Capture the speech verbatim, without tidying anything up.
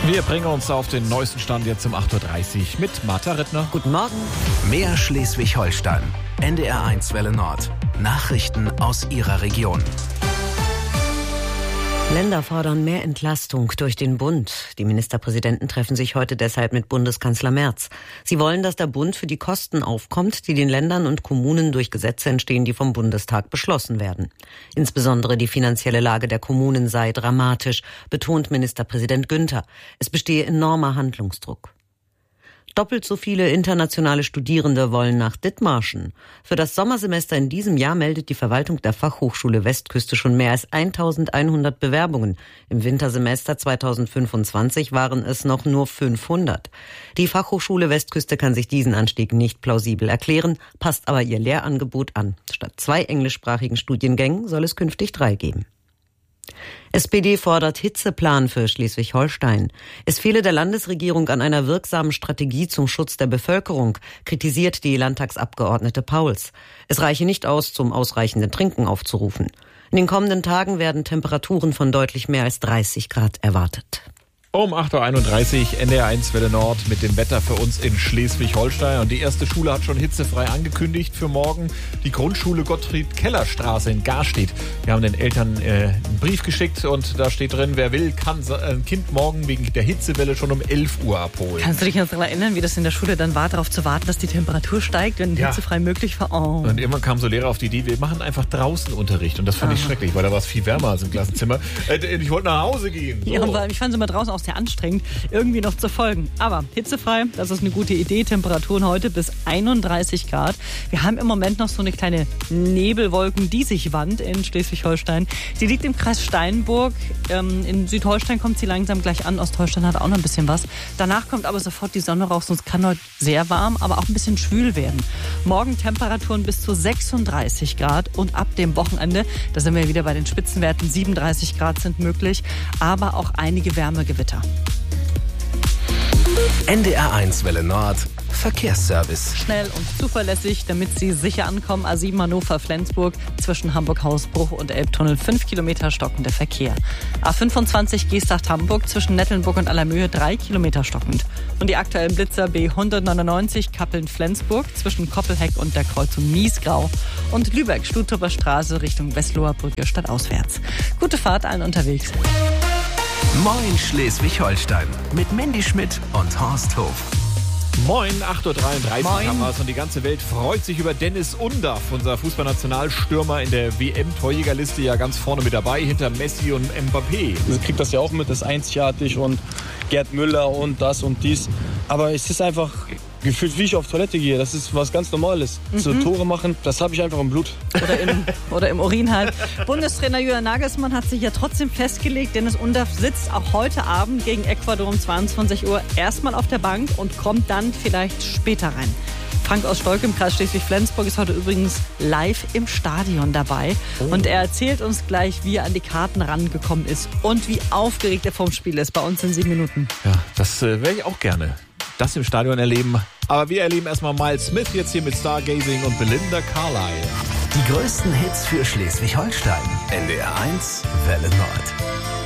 Wir bringen uns auf den neuesten Stand jetzt um acht Uhr dreißig mit Martha Rittner. Guten Morgen. Mehr Schleswig-Holstein. N D R eins Welle Nord. Nachrichten aus Ihrer Region. Länder fordern mehr Entlastung durch den Bund. Die Ministerpräsidenten treffen sich heute deshalb mit Bundeskanzler Merz. Sie wollen, dass der Bund für die Kosten aufkommt, die den Ländern und Kommunen durch Gesetze entstehen, die vom Bundestag beschlossen werden. Insbesondere die finanzielle Lage der Kommunen sei dramatisch, betont Ministerpräsident Günther. Es bestehe enormer Handlungsdruck. Doppelt so viele internationale Studierende wollen nach Dithmarschen. Für das Sommersemester in diesem Jahr meldet die Verwaltung der Fachhochschule Westküste schon mehr als eintausendeinhundert Bewerbungen. Im Wintersemester zweitausendfünfundzwanzig waren es noch nur fünfhundert. Die Fachhochschule Westküste kann sich diesen Anstieg nicht plausibel erklären, passt aber ihr Lehrangebot an. Statt zwei englischsprachigen Studiengängen soll es künftig drei geben. S P D fordert Hitzeplan für Schleswig-Holstein. Es fehle der Landesregierung an einer wirksamen Strategie zum Schutz der Bevölkerung, kritisiert die Landtagsabgeordnete Pauls. Es reiche nicht aus, zum ausreichenden Trinken aufzurufen. In den kommenden Tagen werden Temperaturen von deutlich mehr als dreißig Grad erwartet. Um acht Uhr einunddreißig N D R eins Welle Nord mit dem Wetter für uns in Schleswig-Holstein. Und die erste Schule hat schon hitzefrei angekündigt für morgen. Die Grundschule Gottfried-Keller-Straße in Garstedt. Wir haben den Eltern äh, einen Brief geschickt und da steht drin, wer will, kann ein Kind morgen wegen der Hitzewelle schon um elf Uhr abholen. Kannst du dich noch daran erinnern, wie das in der Schule dann war, darauf zu warten, dass die Temperatur steigt, wenn Ja. hitzefrei möglich war? Oh. Und irgendwann kam so Lehrer auf die Idee, wir machen einfach draußen Unterricht. Und das fand Ah. ich schrecklich, weil da war es viel wärmer als im Klassenzimmer. Äh, ich wollte nach Hause gehen. So. Ja, aber ich fand es immer draußen auch sehr anstrengend, irgendwie noch zu folgen. Aber hitzefrei, das ist eine gute Idee. Temperaturen heute bis einunddreißig Grad. Wir haben im Moment noch so eine kleine Nebelwolken, die sich Wand in Schleswig-Holstein. Sie liegt im Kreis Steinburg. Ähm, in Südholstein kommt sie langsam gleich an. Ostholstein hat auch noch ein bisschen was. Danach kommt aber sofort die Sonne raus. Und es kann heute sehr warm, aber auch ein bisschen schwül werden. Morgen Temperaturen bis zu sechsunddreißig Grad. Und ab dem Wochenende, da sind wir wieder bei den Spitzenwerten, siebenunddreißig Grad sind möglich. Aber auch einige Wärmegewitter. N D R eins Welle Nord. Verkehrsservice. Schnell und zuverlässig, damit Sie sicher ankommen. A sieben Hannover-Flensburg zwischen Hamburg-Hausbruch und Elbtunnel. Fünf Kilometer stockender Verkehr. A fünfundzwanzig Geesthacht-Hamburg zwischen Nettelnburg und Allermöhe. Drei Kilometer stockend. Und die aktuellen Blitzer B hundertneunundneunzig Kappeln-Flensburg zwischen Koppelheck und der Kreuzung Niesgrau. Und Lübeck-Stuthofer Straße Richtung Westloher Brücke stadtauswärts. Gute Fahrt allen unterwegs. Moin Schleswig-Holstein. Mit Mandy Schmidt und Horst Hof. Moin, acht Uhr dreiunddreißig Moin. haben wir es und die ganze Welt freut sich über Dennis Undaff, unser Fußballnationalstürmer in der W M-Torjägerliste, ja ganz vorne mit dabei, hinter Messi und Mbappé. Sie kriegt das ja auch mit, das ist einzigartig und Gerd Müller und das und dies. Aber es ist einfach gefühlt, wie ich auf Toilette gehe. Das ist was ganz Normales. Mhm. So Tore machen, das habe ich einfach im Blut. Oder im, oder im Urin halt. Bundestrainer Julian Nagelsmann hat sich ja trotzdem festgelegt, Dennis Undaff sitzt auch heute Abend gegen Ecuador um zweiundzwanzig Uhr erstmal auf der Bank und kommt dann vielleicht später rein. Frank aus Stolk im Kreis Schleswig-Flensburg ist heute übrigens live im Stadion dabei. Oh. Und er erzählt uns gleich, wie er an die Karten rangekommen ist und wie aufgeregt er vom Spiel ist. Bei uns in sieben Minuten. Ja, das äh, wäre ich auch gerne. Das im Stadion erleben. Aber wir erleben erstmal Miles Smith jetzt hier mit Stargazing und Belinda Carlisle. Die größten Hits für Schleswig-Holstein. N D R eins Welle Nord.